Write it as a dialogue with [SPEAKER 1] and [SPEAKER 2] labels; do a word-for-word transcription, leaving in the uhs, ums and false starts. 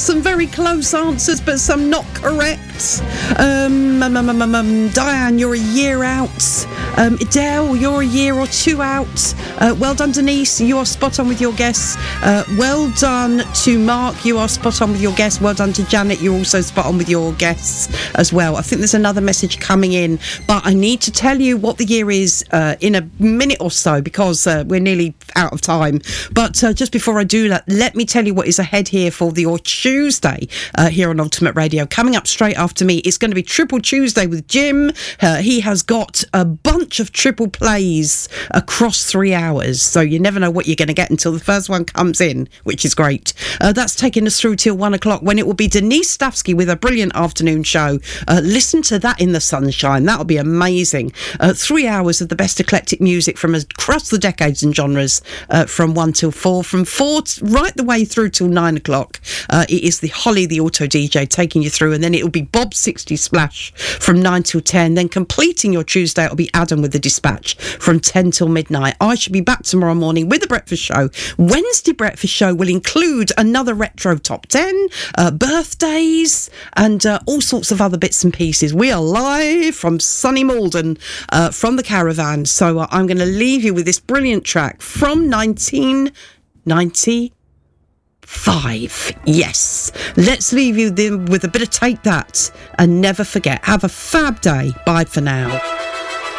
[SPEAKER 1] some very close answers, but some not correct. Um, um, um, um, um, Diane, you're a year out. Um, Adele, you're a year or two out. Uh, well done, Denise. You are spot on with your guess. Uh, well done to Mark. You are spot on with your guess. Well done to Janet. You're also spot on with your guess as well. I think there's another message coming in, but I need to tell you what the year is uh, in a minute or so, because uh, we're nearly out of time. But uh, just before I do that, let me tell you what is ahead here for the or Tuesday uh, here on Ultimate Radio. Coming up straight after me, it's going to be Triple Tuesday with Jim. Uh, he has got a bunch of triple plays across three hours, so you never know what you're going to get until the first one comes in, which is great. Uh, that's taking us through till one o'clock, when it will be Denise Stavsky with a brilliant afternoon show. Uh, listen to that in the sunshine. That'll be amazing. Uh, three hours of the best eclectic music from across the decades and genres, uh, from one till four, from four t- right the way through till nine o'clock. Uh, it is the Holly, the auto D J, taking you through, and then it'll be Bob sixty Splash from nine till ten. Then completing your Tuesday, it'll be Adam with the Dispatch from ten till midnight. I should be back tomorrow morning with the breakfast show. Wednesday breakfast show will include another retro top ten, uh, birthdays, and uh, all sorts of other bits and pieces. We are live from sunny Malden, uh, from the caravan. So uh, I'm going to leave you with this brilliant track from nineteen ninety-five. Yes, let's leave you then with a bit of Take That and Never Forget. Have a fab day. Bye for now.